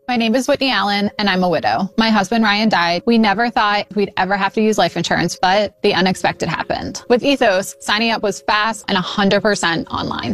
My name is Whitney Allen, and I'm a widow. My husband, Ryan, died. We never thought we'd ever have to use life insurance, but the unexpected happened. With Ethos, signing up was fast and 100% online.